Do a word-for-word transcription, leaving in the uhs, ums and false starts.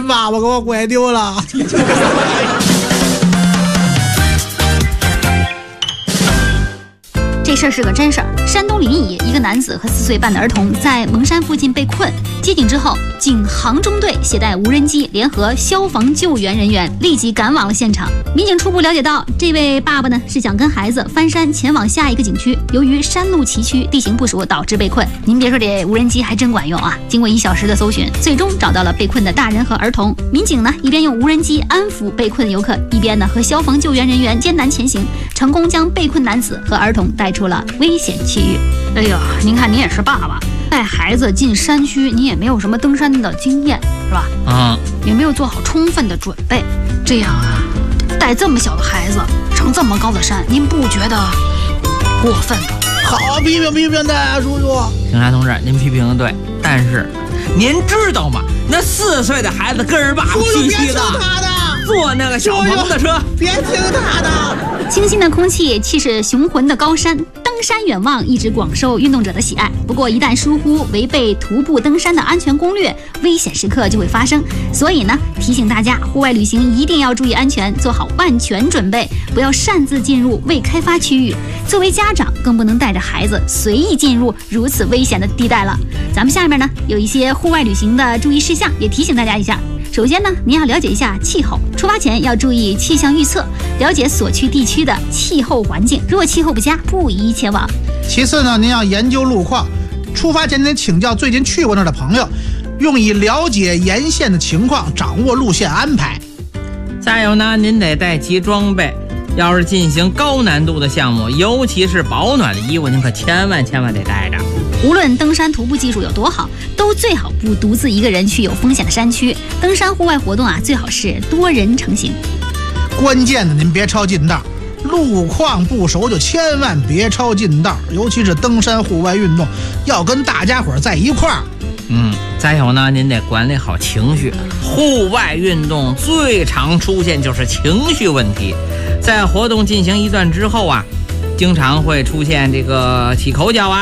爸爸给我拐丢了。 这事儿是个真事儿。山东临沂一个男子和四岁半的儿童在蒙山附近被困，接警之后，警航中队携带无人机联合消防救援人员立即赶往了现场。民警初步了解到，这位爸爸呢是想跟孩子翻山前往下一个景区，由于山路崎岖，地形不熟，导致被困。您别说，这无人机还真管用啊！经过一小时的搜寻，最终找到了被困的大人和儿童。民警呢一边用无人机安抚被困游客，一边呢和消防救援人员艰难前行，成功将被困男子和儿童带出了危险区域。哎呦，您看您也是爸爸，带孩子进山区，您也没有什么登山的经验，是吧？ 嗯， 也没有做好充分的准备，这样啊，带这么小的孩子上这么高的山，您不觉得过分吗？ 好，批评批评的，叔叔。 警察同志，您批评的对，但是您知道吗？那四岁的孩子跟着爸爸气气的，坐那个小鹏的车， 别听他的。 清新的空气，气势雄浑的高山，登山远望一直广受运动者的喜爱。不过一旦疏忽违背徒步登山的安全攻略，危险时刻就会发生。所以呢，提醒大家，户外旅行一定要注意安全，做好万全准备，不要擅自进入未开发区域。作为家长，更不能带着孩子随意进入如此危险的地带了。咱们下面呢，有一些户外旅行的注意事项，也提醒大家一下。首先呢，您要了解一下气候，出发前要注意气象预测，了解所去地区的气候环境，如果气候不佳，不宜前往。 其次呢，您要研究路况，出发前您得请教最近去过那儿的朋友，用以了解沿线的情况，掌握路线安排。 再有呢，您得带齐装备，要是进行高难度的项目，尤其是保暖的衣物，您可千万千万得带着。 无论登山徒步技术有多好，都最好不独自一个人去有风险的山区。登山户外活动啊，最好是多人成行。 关键的您别抄近道，路况不熟就千万别抄近道，尤其是登山户外运动，要跟大家伙在一块儿。 嗯，再有呢，您得管理好情绪。户外运动最常出现就是情绪问题，在活动进行一段之后啊，经常会出现这个起口角啊。